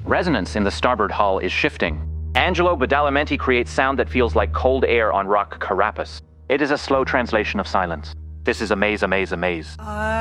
Resonance in the starboard hull is shifting. Angelo Badalamenti creates sound that feels like cold air on rock carapace. It is a slow translation of silence. This is Amaze, Amaze, Amaze.